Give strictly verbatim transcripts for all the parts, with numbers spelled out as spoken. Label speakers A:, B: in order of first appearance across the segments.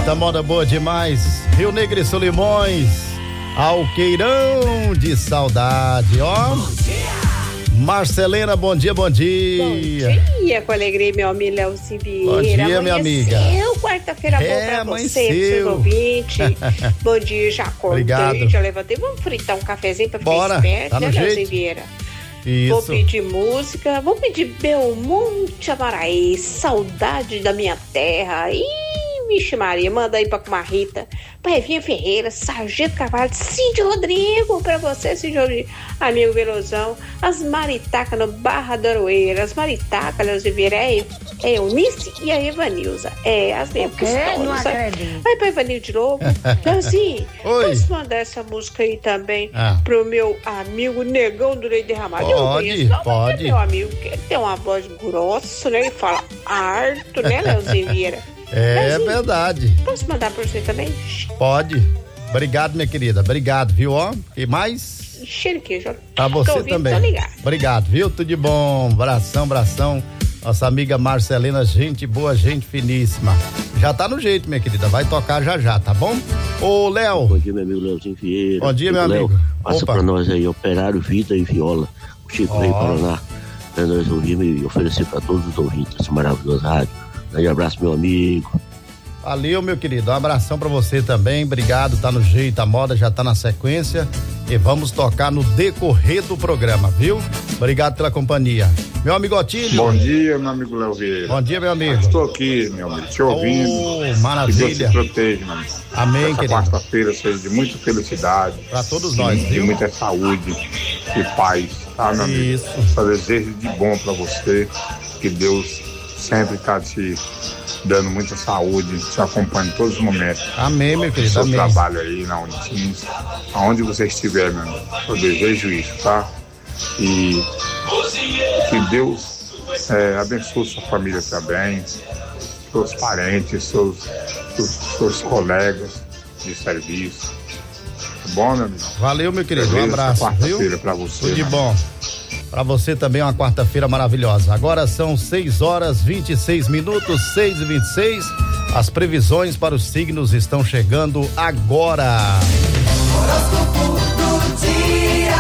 A: Eita, moda boa demais. Rio Negro e Solimões, Alqueirão de saudade, ó. Bom dia. Marcelena, bom dia, bom dia.
B: Bom dia, com alegria, meu amigo Leozinho Vieira.
A: Bom dia, minha amiga.
B: Quarta-feira
A: é,
B: boa pra
A: amanheceu.
B: você, pros seus ouvintes. Bom dia, já acordei,
A: Obrigado.
B: já levantei. Vamos fritar um cafezinho pra ficar
A: Bora,
B: esperto,
A: tá no
B: né,
A: jeito.
B: Leozinho Vieira?
A: Isso.
B: Vou pedir música, vou pedir Belmonte Amaraí, saudade da minha terra. Ih, vixe Maria, manda aí pra Comarrita, pra Evinha Ferreira, Sargento Carvalho, Cíndy Rodrigo, pra você, Cíndy Rodrigo, amigo Velozão, as maritacas no Barra da Aroeira, as maritacas, Leozinho Vieira, é, é Eunice e a Evanilza, é, as mesmas pistolas. Vai pra Evanilza de novo. Leozinho, posso mandar essa música aí também
A: ah.
B: pro meu amigo Negão do Leite Derramado?
A: Pode,
B: Eu não conheço, não,
A: pode.
B: mas é meu amigo, que ele tem uma voz grossa, né, ele fala harto, né, Leozinho Vieira?
A: É
B: Leozinho,
A: verdade.
B: Posso mandar pra você também?
A: Pode. Obrigado, minha querida. Obrigado, viu, ó? E mais?
B: Cheiro que já.
A: Pra você
B: ouvindo,
A: também. Obrigado, viu? Tudo de bom. Abração, abração. Nossa amiga Marcelena, gente boa, gente finíssima. Já tá no jeito, minha querida. Vai tocar já já, tá bom? Ô, Léo.
C: Bom dia, meu amigo Leozinho Vieira.
A: Bom dia, meu
C: Léo,
A: amigo.
C: Passa
A: Opa.
C: pra nós aí, Operário, Vida e Viola. O Chico
A: oh.
C: veio para lá, pra nós ouvimos e oferecer pra todos os ouvintes essa maravilhosa rádio. Grande abraço, meu amigo.
A: Valeu, meu querido. Um abração pra você também. Obrigado, tá no jeito, a moda já tá na sequência. E vamos tocar no decorrer do programa, viu? Obrigado pela companhia. Meu amigo Otílio.
D: Bom dia, meu amigo Léo Vieira.
A: Bom dia, meu amigo.
D: Estou aqui, meu amigo, te ouvindo.
A: Oh, maravilha.
D: Que Deus te proteja, meu amigo.
A: Amém,
D: Essa
A: querido.
D: quarta-feira seja de muita felicidade.
A: Pra todos nós,
D: de
A: viu?
D: muita saúde e paz, tá, meu amigo?
A: Isso.
D: Só desejo de bom pra você. Que Deus sempre tá te dando muita saúde, te acompanhe em todos os momentos.
A: Amém, meu querido.
D: Seu
A: Amém.
D: trabalho aí na Unitins, aonde você estiver, meu amigo. Eu desejo isso, tá? E que Deus é, abençoe sua família também, seus parentes, seus, seus, seus colegas de serviço. Tá bom, meu amigo?
A: Valeu, meu querido. Um
D: Beleza?
A: abraço,
D: Quarta-feira
A: viu?
D: pra você.
A: Tudo de
D: né?
A: bom. Pra você também uma quarta-feira maravilhosa. Agora são seis horas vinte e seis minutos, seis e vinte e seis. As previsões para os signos estão chegando agora.
E: Horóscopo do dia.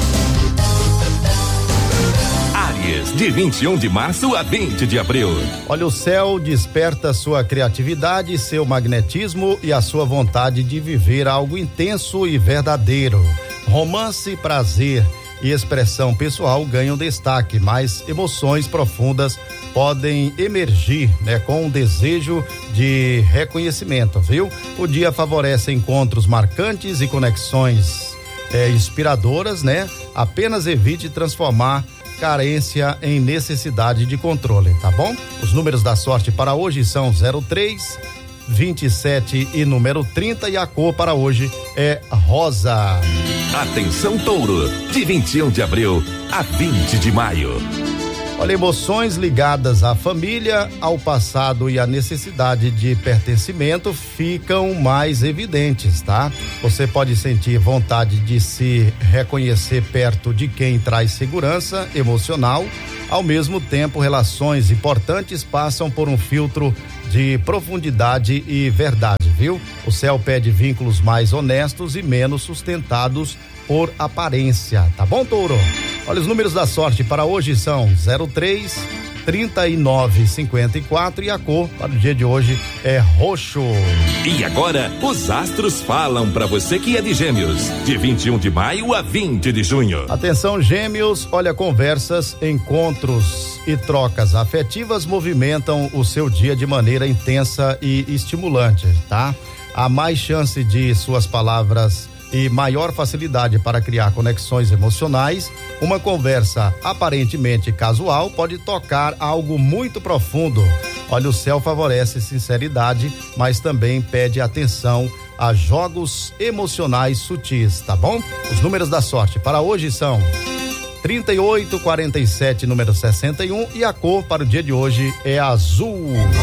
F: Áries, de vinte e um de março a vinte de abril.
A: Olha, o céu desperta sua criatividade, seu magnetismo e a sua vontade de viver algo intenso e verdadeiro. Romance, prazer e expressão pessoal ganham destaque, mas emoções profundas podem emergir, né, com um desejo de reconhecimento, viu? O dia favorece encontros marcantes e conexões é, inspiradoras, né? Apenas evite transformar carência em necessidade de controle, tá bom? Os números da sorte para hoje são zero três, vinte e sete e número trinta, e a cor para hoje é rosa.
F: Atenção, touro, de vinte e um de abril a vinte de maio.
A: Olha, emoções ligadas à família, ao passado e à necessidade de pertencimento ficam mais evidentes, tá? Você pode sentir vontade de se reconhecer perto de quem traz segurança emocional. Ao mesmo tempo, relações importantes passam por um filtro de profundidade e verdade, viu? O céu pede vínculos mais honestos e menos sustentados por aparência, tá bom, touro? Olha, os números da sorte para hoje são zero três, trinta e nove, cinquenta e quatro, e a cor para o dia de hoje é roxo.
F: E agora, os astros falam para você que é de Gêmeos, de vinte e um de maio a vinte de junho.
A: Atenção, Gêmeos, olha, conversas, encontros e trocas afetivas movimentam o seu dia de maneira intensa e estimulante, tá? Há mais chance de suas palavras e maior facilidade para criar conexões emocionais. Uma conversa aparentemente casual pode tocar algo muito profundo. Olha, o céu favorece sinceridade, mas também pede atenção a jogos emocionais sutis, tá bom? Os números da sorte para hoje são trinta e oito, quarenta e sete, número sessenta e um, e a cor para o dia de hoje é azul.